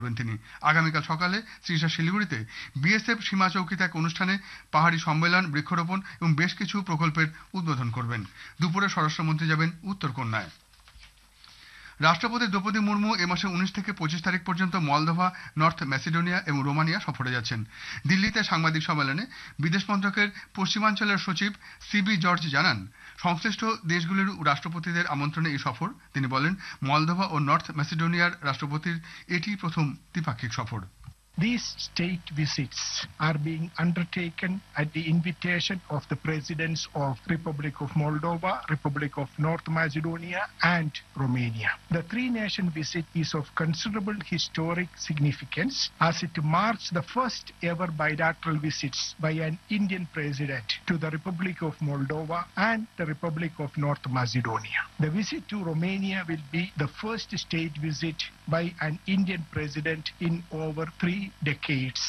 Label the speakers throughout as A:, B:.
A: তিনি আগামীকাল সকালে শ্রীশা শিলিগুড়িতে বিএসএফ সীমা চৌকিতে এক অনুষ্ঠানে পাহাড়ি সম্মেলন, বৃক্ষরোপণ এবং বেশ কিছু প্রকল্পের উদ্বোধন করবেন। দুপুরে স্বরাষ্ট্রমন্ত্রী যাবেন উত্তরকন্যায়। রাষ্ট্রপতি দ্রৌপদী মুর্মু এ মাসে 19 থেকে 25 তারিখ পর্যন্ত মলদোভা, নর্থ ম্যাসিডোনিয়া এবং রোমানিয়া সফরে যাচ্ছেন। দিল্লিতে সাংবাদিক সম্মেলনে বিদেশ মন্ত্রকের পশ্চিমাঞ্চলের সচিব সিবি জর্জ জানান, সংশ্লিষ্ট দেশগুলির রাষ্ট্রপতিদের আমন্ত্রণে এই সফর। তিনি বলেন, মলদোভা ও নর্থ ম্যাসিডোনিয়ার রাষ্ট্রপতির এটি প্রথম দ্বিপাক্ষিক সফর।
B: These state visits are being undertaken at the invitation of the presidents of Republic of Moldova, Republic of North Macedonia and Romania. The three-nation visit is of considerable historic significance as it marks the first ever bilateral visits by an Indian president to the Republic of Moldova and the Republic of North Macedonia. The visit to Romania will be the first state visit by an Indian president in over 3 decades.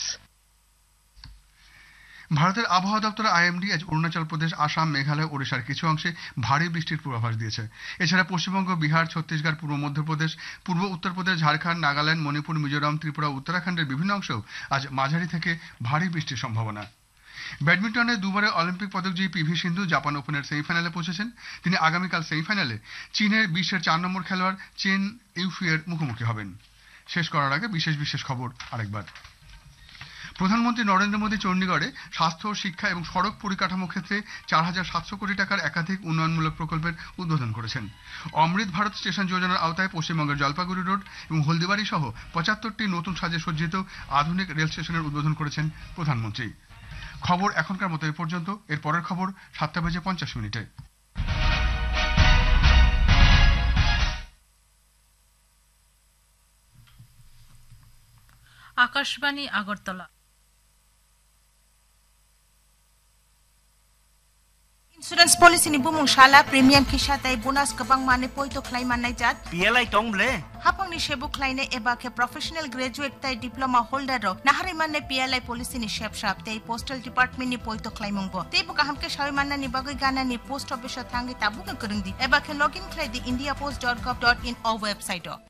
A: ভারতের আবহাওয়া দপ্তর IMD আজ অরুণাচল প্রদেশ, আসাম, মেঘালয়, ওড়িশার কিছু অংশে ভারী বৃষ্টির পূর্বাভাস দিয়েছে। এছাড়া পশ্চিমবঙ্গ, বিহার, ছত্তিশগড়, পূর্ব মধ্যপ্রদেশ, পূর্ব উত্তরপ্রদেশ, ঝাড়খণ্ড, নাগাল্যান্ড, মণিপুর, মিজোরাম, ত্রিপুরা, উত্তরাখণ্ডের বিভিন্ন অংশেও আজ মাঝারি থেকে ভারী বৃষ্টির সম্ভাবনা। ব্যাডমিন্টনে দুবারের অলিম্পিক পদকজয়ী পিভি সিন্ধু জাপান ওপেনের সেমিফাইনালে পৌঁছেছেন। তিনি আগামীকাল সেমিফাইনালে চীনের বিশ্বের 4 নম্বর খেলোয়াড় চেন ইউফিয়ের মুখোমুখি হবেন। শেষ করার আগে বিশেষ খবর আরেকবার। প্রধানমন্ত্রী নরেন্দ্র মোদী চণ্ডীগড়ে স্বাস্থ্য, শিক্ষা এবং সড়ক পরিকাঠামো ক্ষেত্রে 4700 কোটি টাকার একাধিক উন্নয়নমূলক প্রকল্পের উদ্বোধন করেছেন। অমৃত ভারত স্টেশন যোজনার আওতায় পশ্চিমবঙ্গের জলপাইগুড়ি রোড এবং হলদিবাড়ি সহ 75টি নতুন সাজে সজ্জিত আধুনিক রেল স্টেশনের উদ্বোধন করেছেন প্রধানমন্ত্রী। খবর এখনকার মতো এ পর্যন্ত। এর পরের খবর 7:50
C: Akashvani Agartala.
D: Insurance policy ni bumung shala premium kisha tai bonus kabang mane poito claim manai jat
E: PLI tongle
D: hapang ni shebu klaine eba ke professional graduate tai diploma holder ro nahari manne PLI policy ni shep shap tai postal department ni poito claimong bo tai bu kaham ke shawi manna ni bagoi gana ni post office thangi tabu ke kurung di eba ke login klai di indiapost.gov.in or website o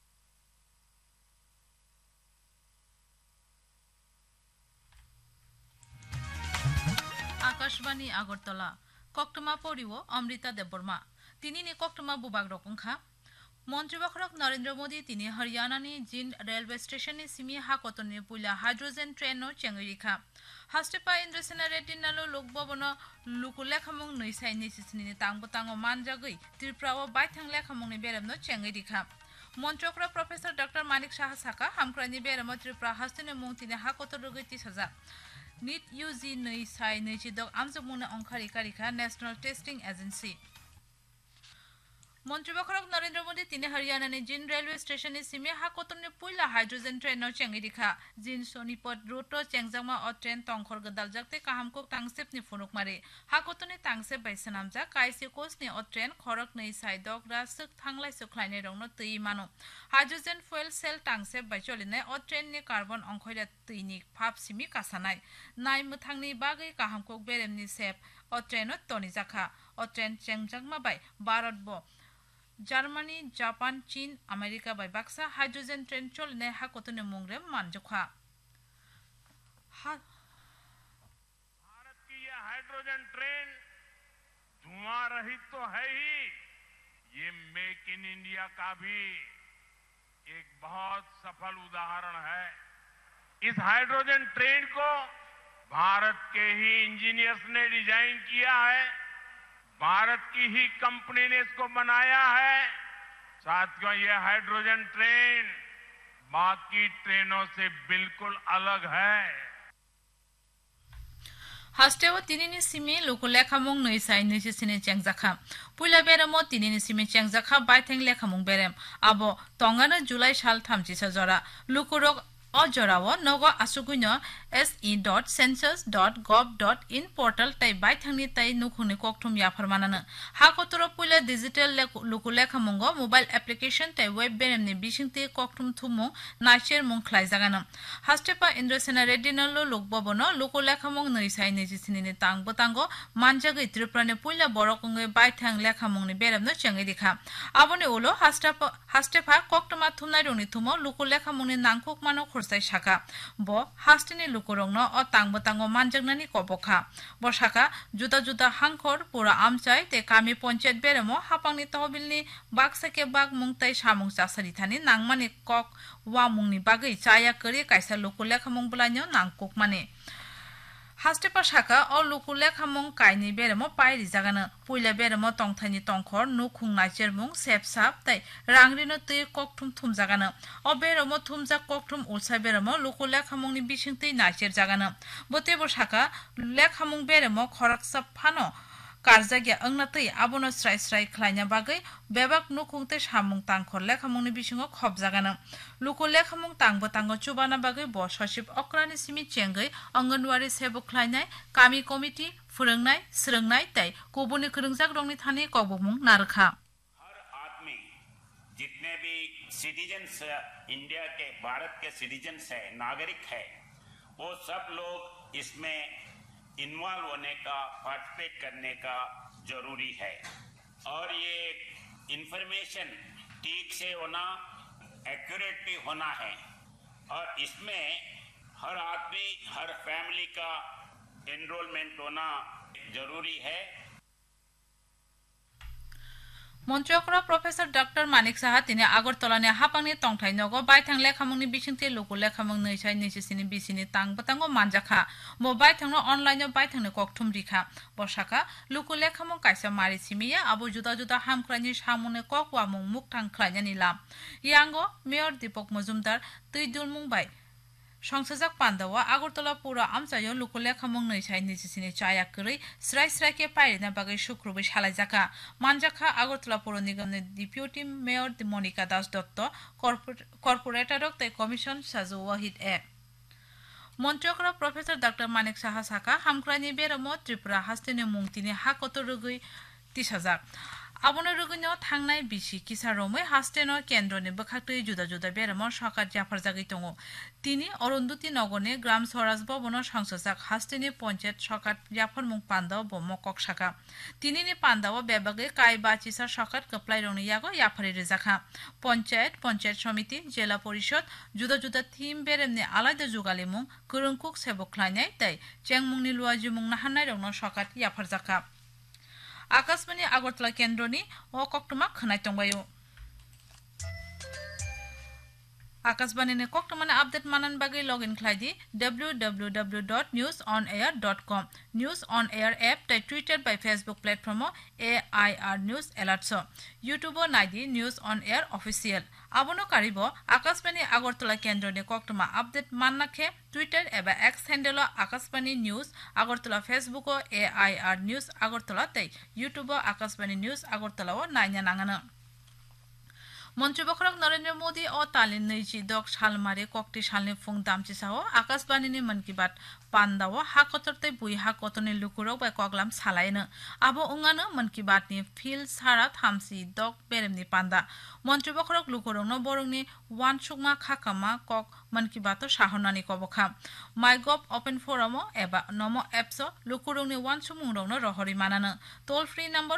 C: Akashvani Agartala. কক্টমা পড়িও Amrita Debbarma. তিনি নি কক্টমা বুবাগ রকংখা। মন্ত্রীবখরক নরেন্দ্র মোদী তিনি হরিয়ানানি জিন railway স্টেশনে Simi হাকতনি পুইলা hydrogen ট্রেনও চেঙ্গিরিখা। হাস্টেপা Indrasena Reddy নালো Lok Bhavan লুকুলেখামং নৈসাই নিসিসনি তাংবতাঙ্গ মানজাগৈ ত্রিপুরাও বাইথাং লেখামংনি বেরামনো চেঙ্গিরিখা। মন্ত্রকরা professor doctor Manik Saha সাকা হামক্রানি বেরাম ত্রিপুরা হাস্তেনে মুং তিনি হাকতরগৈ 30,000 NEET Yuji নৈসাই নৈচিদক আমজমুনে অংখারিকারিখা national testing agency. মন্ত্রীবখরক Narendra Modi তিনি হরিয়ানানি জিন railway স্টেশনে সিমে হাকতনে পুইলা হাইড্রোজেন ট্রেনও চেঙ্গিরিখা। জিন সোনিপত রুটো চেংজাংমা অ ট্রেন তংখর গদাল জাকতে কাহামকক তাংসেপনি ফুনুক মারে হাকতনে তাংসেপ বাইসনামজা কাইসি কোসনি অ ট্রেন খরক nei সাইদক রাসক থাংলাই সুখলাইনে রংনো তৈ মানো হাইড্রোজেন ফুয়েল সেল তাংসেপ বাইচলিনে অ ট্রেননি কার্বন অংখয়রা তৈনি ভাব সিমি কাসানাই নাই মুথাংনি বাগৈ কাহামকক বেরেমনি shape O ট্রেনত Toni জাখা। O train চেংজাংমা by Bharat ব জার্মানি, জাপান, চীন, America by Baksa hydrogen train চলনে হাকতনে Mungre मानजखा।
F: Bharat की यह हाइड्रोजन ट्रेन धुआं रहित तो है ही, ये मेक इन इंडिया का भी एक बहुत सफल उदाहरण है। इस हाइड्रोजन ट्रेन को भारत के ही इंजीनियर्स ने डिजाइन किया है, भारत की ही कंपनी ने इसको बनाया है। साथियों, ये हाइड्रोजन ट्रेन बाकी ट्रेनों से बिल्कुल अलग है।
C: हास्टेव तिनिनि सिमे लोकुलेखामंग नैसाई नैसिसिने चेंगजाखा पुइला बेरामो तिनिनि सिमे चेंगजाखा बाइथें लेखामंग बेरेम आबो तंगानो जुलाई साल 30 जरा लुकुरक Ojorawo nogo asuguino se.census.gov.in portal tai baithangni tai nukhuni kokthum ya farmanana ha kotoro pule digital lukule khamungo mobile application tai web benemni bisingte kokthum thumu nacher mung khlai jagana hastepa indrasena redinalo lokbobono lukule khamung neisai nejisini tang botango manjagei triprane pule borokonge baithang lekhamungni beramno changi dikha abone ulo hastepa koktoma thumnai roni thumo lukule khamungni nangkok mano sai shaka bo hastini lukurongno o tangbotango manjagnani kobokha bo shaka juda hangkhor pura amchai te kami panchayat beremo hapangni tohbilni baksake bag mungtai samung chasari thani nangmani kok wa mungni bagai chaya kari kaisa lukule khamung bulanyo nangkok mane Hastepa shaka o lukule khamung kaini beremo pairi jagana puila beremo tongthani tongkhor nukhung nachermung sepsap tai rangrino tui kokthum thum jagana o beremo thumja kokthum ulsa beremo lukule khamungni bisingtei nacher jagana botebo shaka lekhamung beremo khorak saphano karjagya angnatai abono srai khlaina bagai bebak nukhungte samung tangkhor lekhamungni bisingo khobjagana luko lekhamung tangbo chubana bagai bo sosip okrani simi chengai anganwari sebok khlainai kami committee furangnai srangnai tai kobuni khurungjak rongni thani kobomung narkha
E: हर आदमी जितने भी citizens India के भारत के citizens है नागरिक है वो सब लोग इसमें इन्वॉल्व होने का पार्टिसिपेट करने का जरूरी है और ये इंफॉर्मेशन ठीक से होना एक्यूरेट भी होना है और इसमें हर आदमी हर फैमिली का एनरोलमेंट होना जरूरी है
C: Montreokra Professor Dr. Manik Saha tini Agartala ne hapangni tongthai nogo baithang lekhamungni bisingte luku lekhamung neisai nesisini bisini tang batango manjakha mo baithangno online baithangni kokthum rikha boshaka luku lekhamung kaisa mari simiya abo juda hamkrani samune kokwa mung mukthang khlainani lam yango Mayor Deepak Majumdar tuidul mungbai সংসজক পান্দাওয়া Agartala পুরা আমচায় লুকুলে খামং নৈসাই নিজিসিনি চায়া করি স্রাই কে পাইরিনা বাগৈ শুক্রবে সালাই জাকা মানজাখা আগরতলা পৌর নিগমনি deputy mayor Monika Das Dutta কর্পোরেটরক তাই commission Saju Wahid A মন্ত্রকরা professor doctor Manik Saha Saka হামক্রানি বেরমো Tripura হাস্তিনি মুংতিনি হাকত রুগৈ 30,000 Abono rugino thangnai bisi kisaromoi hasteno kendroni bokhaktui juda beramo sokar jafar jagi tongo tini Orunduti nogone gram swaraj bobono sangsajak hasteni panchayat sokar jafar mung pandao bomo kokshaka tini ni pandao bebage kai bachisa sokar kaplai roni yago yafari rejakha panchayat samiti jela porishod juda thim beremni alaida jugale mung kurungkuk sebok khlainai tai chengmungni luaji mung nahanai rongno sokar yafar jaka Akasbani Agartala Kendroni o Koktuma Khanai Tongbayo Akasbani ne Koktumana update manan bagai login khlaidi www.newsonair.com News on Air app tai tweeted by Facebook platform AIR News Alerts YouTube naidi News on Air official abono karibo Akasbani Agartala Kendroni Koktuma update mannakhe Twitter eba X handle Akasbani News Agartala Facebook AIR News Agartala tai YouTube Akasbani News Agartala o naina nangana মন্ত্রী বখরক নরেন্দ্র মোদী ও Tallinn নৈজি দক সালমারে ককটি সালনি ফুং দামচি সাহ আকাশবাণীনি মন কি বাত পান্দাও হাকতরতে বুই হাকতনি লুকুরক by কগলাম সালাইনো আবো উঙ্গানো মন কি বাতনি feel সারা থামসি দক বেরেমনি পান্দা মন্ত্রী বখরক লুকুরংনো বরংনি ওয়ান সুকমা খাকামা কক মন কি বাত সাহনানি কবখা মাইগভ ওপেন ফোরাম এবা নমো অ্যাপস লুকুরংনি ওয়ান সুমুংরংনো রহরি মানানো টোল ফ্রি নম্বর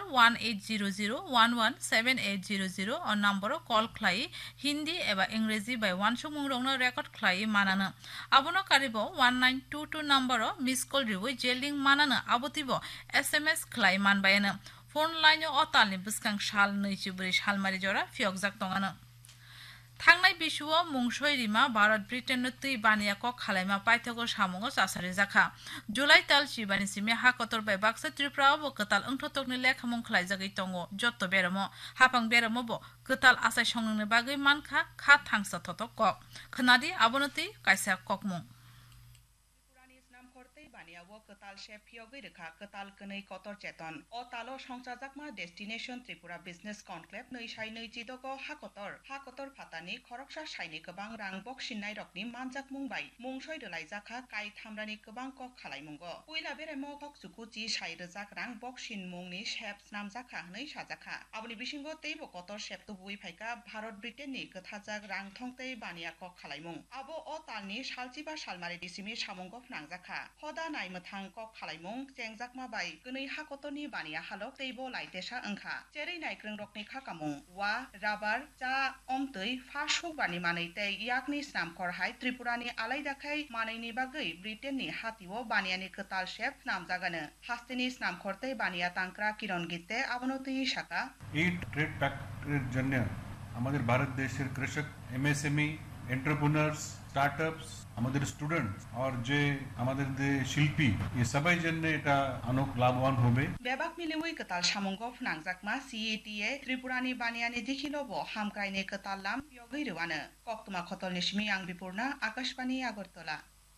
C: 1800117800 ও নম্বর কল খ্লাই হিন্দি এবা ইংরেজি বাই ওয়ান সুমুংরংনো রেকর্ড খ্লাই মানানো আবনো কারিব 1922 নম্বর মিস কল রিবই জেলিং মানানো আবতিব SMS খ্লাই মানবায়নো ফোন লাইন ও তালনি বুসকাং সাল নৈচিবুরি সালমারি জরা ফিয়কজাক তঙানো থাংনাই বিশুও মুংসই রিমা ভারত ব্রিটেন তুই বানিয়া কক খালাইমা পাইথগো সামুগো চাসারি জাখা জুলাই তাল চিবানি সিমে হাকতর বাই বাক্সা ত্রিপুরা ও কতাল अंठतकनि লেখামুং খলাই জাগৈ তঙ্গ যত বেরমো হাপাং বেরমো ব কতাল আসাই সংননি বাগৈ মানখা খা থাংসা থতক কক খনাদি আবনতি কাইসা ককমুং
G: बानियावो कताल से फियोगै रेखा कताल कनै कतर चेतन ओ तालो संसाजाकमा डेस्टिनेशन त्रिपुरा बिजनेस कनक्लेव नै साइ नै जिदको हाकतर फातानि खरकसा साइनि गोबां रां बक्सिननाय रकनि मानजाक मुंबाय मुंसय दलाइजाखा काइ थामरानि गोबां क खालायमुंगो पुइला बेरेमो हक सुकुचि साइ रजाक रां बक्सिन मुंनि शेप नामजाखा नै साजाखा आबनि बिसिंगो तैबो कतर शेप तो बुइ फाइका भारत ब्रिटेननि गथाजाक रां थंतै बानिया क खालायमुं आबो अ तालनि सालचिबा सालमारि दिसिमि सामुंगो नांजाखा हदा नायमथां क खालायमुं चेंजाकमा बाय गनै हाकतनि बानिया हालक तैबो लाइतेसा अंखा जेरै नायख्रों रकनि खाकामुं वा राबार चा अमतै फासुक बानि मानैतै याकनि स्नामखरहाय त्रिपुरानि आलायदाखाय मानैनि बागै ब्रिटेननि हातिवो बानियानि कताल शेप नामजागानो हास्तिनि स्नामखरतै बानिया तांक्रा किरण गीते अवनति शाखा
H: এই ট্রেড প্যাক্টের জন্য আমাদের ভারত দেশের কৃষক এমএসএমই এন্টারপ্রেনার্স স্টার্টআপস আমাদের স্টুডেন্টস আর যে আমাদের শিল্পী এই সবাই জন্য এটা অনেক লাভবান হবে
G: বেবাক মিলেউই কতাল সামঙ্গ ফনাংজাকমা সিএটিএ ত্রিপুরানি বানিয়ানি দিখিলবো হামক্রাইনি কতাল লাম পিয়গৈরওয়ানো কক্তমা খতল নিশমি आं বিপূর্ণা আকাশবাণী আগরতলা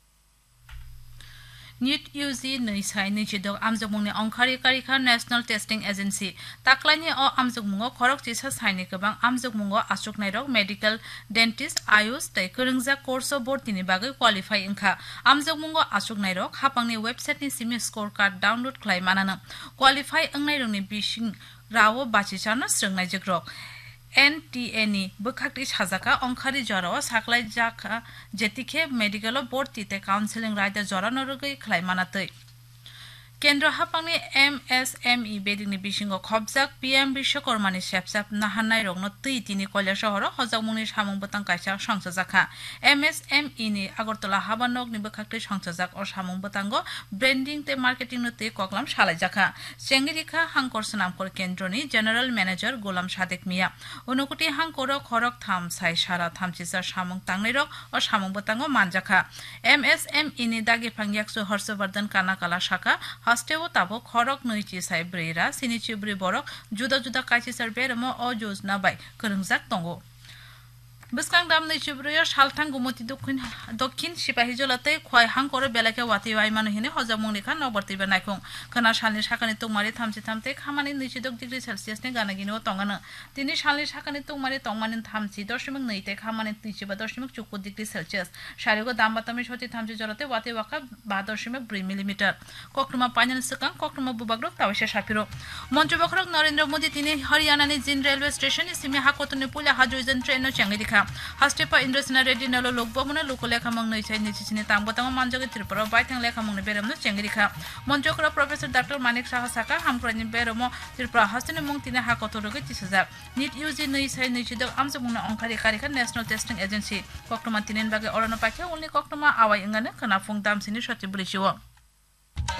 C: NIT UG नै साइ नै चिदक आमजगमुंनि अंखारि कारिखा नेशनल टेस्टिंग एजेंसी ताक्लाइनि अ आमजगमुंगो खरक चिसा साइनि गोबां आमजगमुंगो आसुकनायरक मेडिकल डेंटिस्ट आयुष तै कोरोंजा कोर्स बोर्डनि बागै क्वालिफाइ इंखा आमजगमुंगो आसुकनायरक हापांनि वेबसाइटनि सिमि स्कोर कार्ड डाउनलोड खालाय मानानो क्वालिफाइ अंनायरंनि बिसिं रावो बाचिचानो स्रंनाय जग्रक NTA नि बखाक्ति साजाका अंखारि जराव साखलाय जाखा जेतिखे मेडिकल बोर्ड तिते काउन्सिलिं रायदा जरा नरगै खलाय मानातै केन्द्र हापांनि MSME बेदिंनि बिसिंगो खबजाक PM विश्वकर्मानि सेपसाप नाहानाय रगनो तैतिनि कल्या शहर हजागमुंनि सामुं बतां कायसा संसाजाखा MSME नि आगरतला हाबानक नि बखाक्ति संसाजाक अ सामुं बतांगो ब्रांडिंग ते मार्केटिंग नो तै कगलाम सालायजाखा सेंगिरिखा हांकर सनामकर केन्द्रनि जनरल मैनेजर गोलाम सादेक मिया उनुकुति हांकर खरक थाम साइ सारा थामचिसा सामुं तांनायरक अ सामुं बतांगो मानजाखा MSME नि दागि फांगियाकसु हर्षवर्धन कानाकाला शाखा हास्टेवो ताबो खरक नैचि साइ ब्रेरा सिनिचि ब्रे बरक जुदा जुदा काइसि सरबेरमो अ योजना बाय कोरोंजाक दंगो बसकां दाम नैचि ब्रेया सालथां गुमति दक्षिण सिपाही जलातै खय हांकर बेलाके वाति वाइमानो हिने हजामुंनि खा नबर्तिबा नायखं खोना सालनि साखानि तंमारि थामसि थामते खामानि 92 डिग्री सेल्सियास नि गानागिनो तंगानो तिनि सालनि साखानि तंमारि तंमानि 30.9 ते खामानि 30.4 डिग्री सेल्सियास सारिगो दाम बातामि सति थामसि जलाते वाति वाका 5.4 मिलिमिटार कक्रमा पाइनल सकां कक्रमा बुबाग्रक तावसे साफिरो मन्त्री बखरक नरेंद्र मोदी तिनि हरियाणानि जिन रेलवे स्टेशन सिमे हाकतनि पुला हाजोजन ट्रेन चंगि दिखा हास्टेपा इंद्रसेना रेड्डी नलो लोकबमनो लोको लेखामंग नैसाइ निचिसिनि तांबतांग मानजगे त्रिपुरा बाइथां लेखामंगनि बेरमनो चेंगिरिखा मन्त्रकरा प्रोफेसर डॉक्टर मानिक साहा साका हामक्रानि Bermo Tripura हास्टेनि मुंगतिनि हाकतरगे तिसजाक knit UG नैसाइ नैचिदक आमजमुंना अंखारि कारिखा national testing agency कक्टमा तिनेन बागे अरनो पाखे उलनि कक्टमा आवाय इंगाने खोनाफुं दामसिनि सति ब्रिचिओ